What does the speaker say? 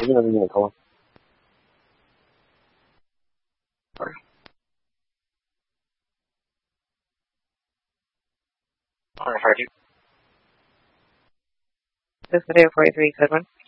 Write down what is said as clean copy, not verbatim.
gonna be in the call. This video 43, good one.